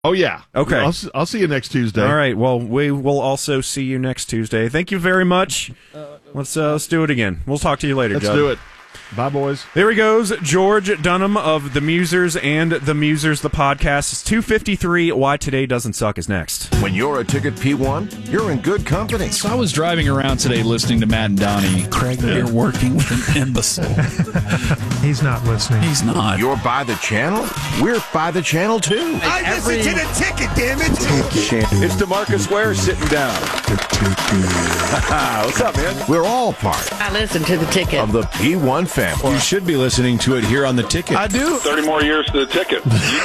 Oh, yeah. Okay. I'll see you next Tuesday. All right. Well, we will also see you next Tuesday. Thank you very much. Let's do it again. We'll talk to you later, Let's Judd. do it. Bye, boys. There he goes, George Dunham of The Musers and The Musers, the podcast. It's 2:53. Why Today Doesn't Suck is next. When you're a Ticket P1, you're in good company. So I was driving around today listening to Matt and Donnie. Craig, you're working with an imbecile. He's not listening. He's not. You're by the channel? We're by the channel, too. I listened to the Ticket, damn it! It's DeMarcus Ware sitting down. What's up, man? We're all part I listen to the Ticket. of the P1 family. You should be listening to it here on the Ticket. I do. 30 more years to the Ticket.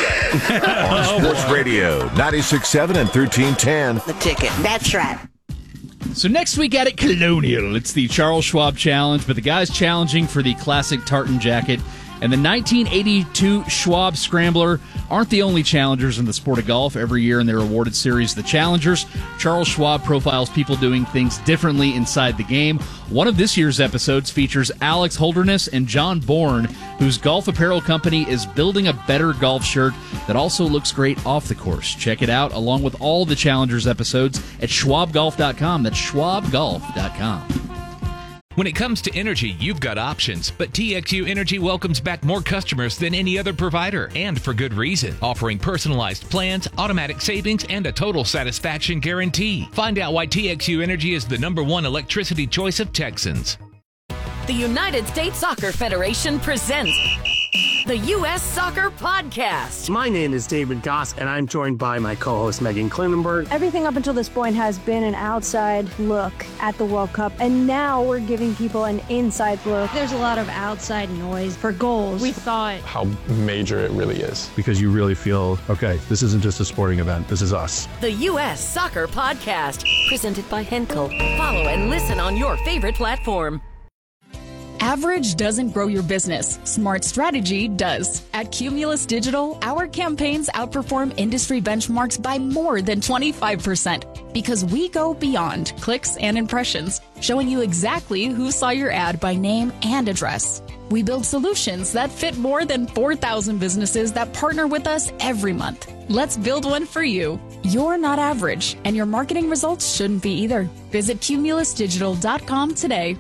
On Sports Radio, 96.7 and 1310. The Ticket. That's right. So next week at Colonial, it's the Charles Schwab Challenge, but the guys challenging for the classic tartan jacket and the 1982 Schwab Scrambler aren't the only challengers in the sport of golf. Every year in their awarded series, The Challengers, Charles Schwab profiles people doing things differently inside the game. One of this year's episodes features Alex Holderness and John Bourne, whose golf apparel company is building a better golf shirt that also looks great off the course. Check it out, along with all the Challengers episodes, at schwabgolf.com. That's schwabgolf.com. When it comes to energy, you've got options, but TXU Energy welcomes back more customers than any other provider, and for good reason, offering personalized plans, automatic savings, and a total satisfaction guarantee. Find out why TXU Energy is the #1 electricity choice of Texans. The United States Soccer Federation presents the U.S. Soccer Podcast. My name is David Goss, and I'm joined by my co-host Megan Klinenberg. Everything up until this point has been an outside look at the World Cup, and now we're giving people an inside look. There's a lot of outside noise for goals. We thought how major it really is. Because you really feel, okay, this isn't just a sporting event, this is us. The U.S. Soccer Podcast, presented by Henkel. Follow and listen on your favorite platform. Average doesn't grow your business. Smart strategy does. At Cumulus Digital, our campaigns outperform industry benchmarks by more than 25% because we go beyond clicks and impressions, showing you exactly who saw your ad by name and address. We build solutions that fit more than 4,000 businesses that partner with us every month. Let's build one for you. You're not average, and your marketing results shouldn't be either. Visit cumulusdigital.com today.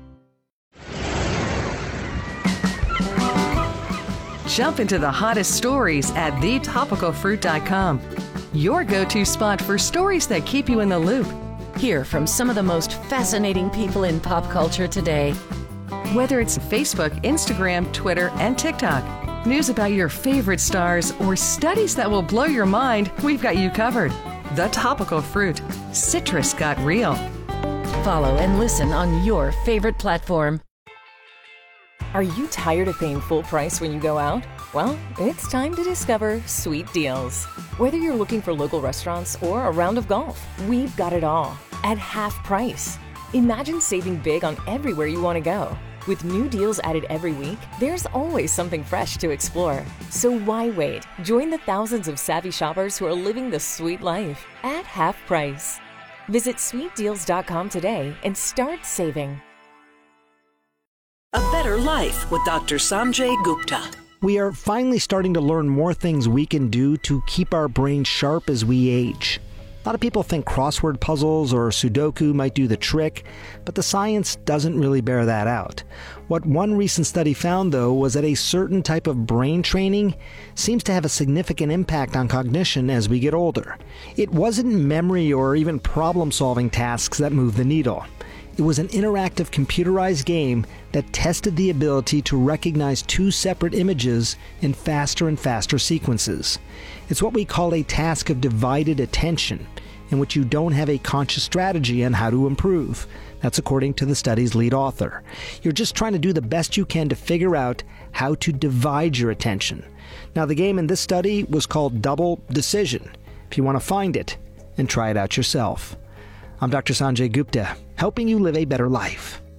Jump into the hottest stories at thetopicalfruit.com. Your go-to spot for stories that keep you in the loop. Hear from some of the most fascinating people in pop culture today. Whether it's Facebook, Instagram, Twitter, and TikTok, news about your favorite stars, or studies that will blow your mind, we've got you covered. The Topical Fruit. Citrus got real. Follow and listen on your favorite platform. Are you tired of paying full price when you go out? Well, it's time to discover Sweet Deals. Whether you're looking for local restaurants or a round of golf, we've got it all at half price. Imagine saving big on everywhere you want to go. With new deals added every week, there's always something fresh to explore. So why wait? Join the thousands of savvy shoppers who are living the sweet life at half price. Visit sweetdeals.com today and start saving. A Better Life with Dr. Sanjay Gupta. We are finally starting to learn more things we can do to keep our brains sharp as we age. A lot of people think crossword puzzles or Sudoku might do the trick, but the science doesn't really bear that out. What one recent study found, though, was that a certain type of brain training seems to have a significant impact on cognition as we get older. It wasn't memory or even problem-solving tasks that moved the needle. It was an interactive computerized game that tested the ability to recognize two separate images in faster and faster sequences. It's what we call a task of divided attention, in which you don't have a conscious strategy on how to improve. That's according to the study's lead author. You're just trying to do the best you can to figure out how to divide your attention. Now, the game in this study was called Double Decision. If you want to find it and try it out yourself. I'm Dr. Sanjay Gupta, helping you live a better life.